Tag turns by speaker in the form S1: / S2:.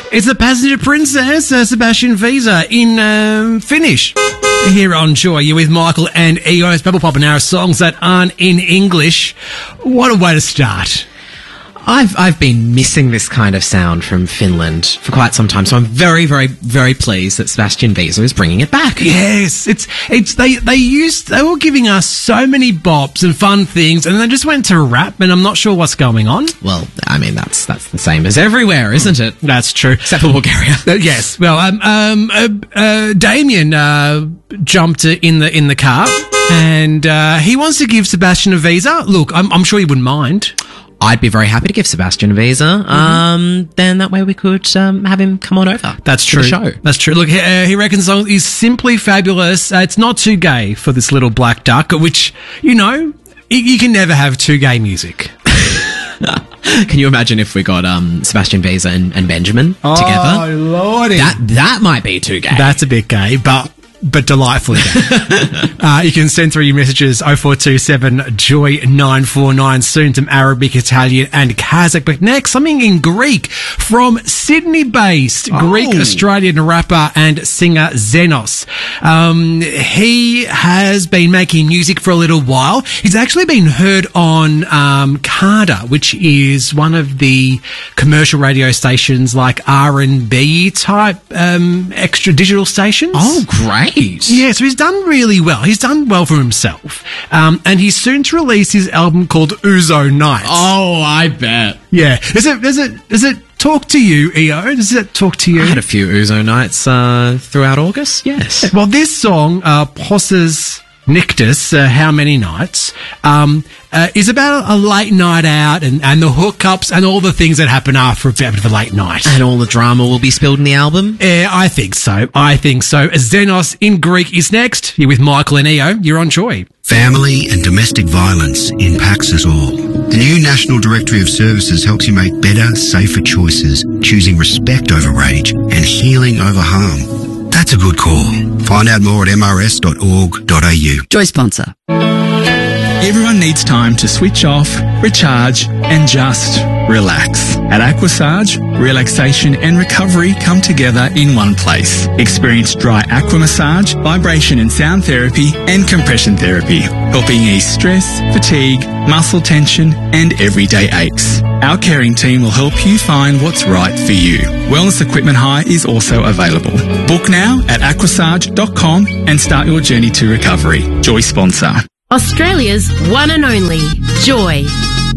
S1: It's the Passenger Princess, Sebastian Visa in Finnish. Here on Joy, you're with Michael and Eo. It's Bubble Pop and our songs that aren't in English. What a way to start.
S2: I've been missing this kind of sound from Finland for quite some time, so I'm very, very, very pleased that Sebastian Visa is bringing it back.
S1: Yes, they were giving us so many bops and fun things, and they just went to rap, and I'm not sure what's going on.
S2: Well, I mean that's the same as everywhere, isn't it?
S1: That's true,
S2: except for Bulgaria.
S1: Yes. Well, Damien jumped in the car, and he wants to give Sebastian a visa. Look, I'm sure he wouldn't mind.
S2: I'd be very happy to give Sebastian a visa. Then that way we could have him come on over.
S1: That's true.
S2: To the show.
S1: That's true. Look, he reckons the song is simply fabulous. It's not too gay for this little black duck, which, you know, you can never have too gay music.
S2: Can you imagine if we got Sebastian Visa and Benjamin together?
S1: Oh, lordy.
S2: That might be too gay.
S1: That's a bit gay, but delightfully gay. You can send through your messages 0427 Joy 949, soon some Arabic, Italian and Kazakh. But next, something in Greek from Sydney-based Greek-Australian rapper and singer Xenos. He has been making music for a little while. He's actually been heard on Carter, which is one of the commercial radio stations like R&B type extra digital stations.
S2: Oh, great.
S1: Yeah, so he's done really well. He's done well for himself. And he's soon to release his album called Ouzo Nights.
S2: Oh, I bet.
S1: Yeah. Does it talk to you, EO? Does it talk to you?
S2: I had a few Ouzo nights throughout August, yes.
S1: Well, this song, Posses Nictus, How Many Nights, is about a late night out and the hookups and all the things that happen after a bit of a late night.
S2: And all the drama will be spilled in the album?
S1: Yeah, I think so. Xenos in Greek is next. You're with Michael and EO. You're on Joy.
S3: Family and domestic violence impacts us all. The new National Directory of Services helps you make better, safer choices, choosing respect over rage and healing over harm. That's a good call. Find out more at mrs.org.au.
S4: Joy sponsor.
S5: Everyone needs time to switch off, recharge, and just relax. At Aquasage, relaxation and recovery come together in one place. Experience dry aqua massage, vibration and sound therapy, and compression therapy, helping ease stress, fatigue, muscle tension, and everyday aches. Our caring team will help you find what's right for you. Wellness equipment hire is also available. Book now at aquasage.com and start your journey to recovery. Joy sponsor.
S6: Australia's one and only Joy.